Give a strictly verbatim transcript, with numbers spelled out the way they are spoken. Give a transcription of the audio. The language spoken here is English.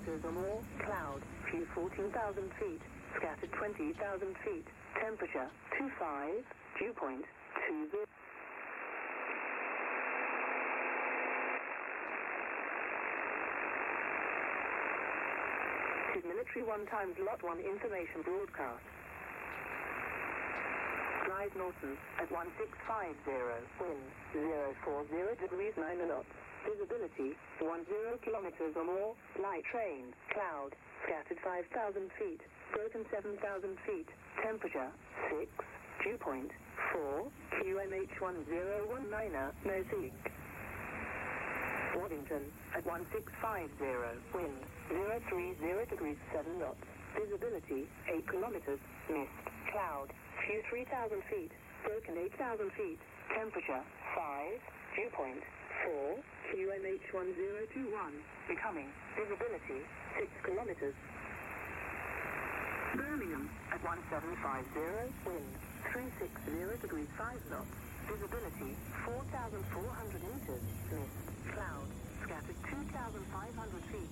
kilometers or more, cloud, view fourteen thousand feet, scattered twenty thousand feet, temperature, two five, dew point, two zero. This is Military One times Lot One information broadcast. Rise Norton at one six five zero, wind zero four zero degrees nine knots. Visibility one zero kilometers or more, light rain, cloud, scattered five thousand feet, broken seven thousand feet, temperature six, dew point four, Q M H one zero one niner, no seek. Waddington at one six five zero, wind zero three zero degrees seven knots. Visibility eight kilometers, mist, cloud, view three thousand feet, broken eight thousand feet, temperature five, dew point four, Q M H one zero two one, becoming, visibility six kilometers. Birmingham at one seven five zero, wind three six zero degrees five knots, visibility four thousand four hundred meters, mist, cloud, scattered two thousand five hundred feet,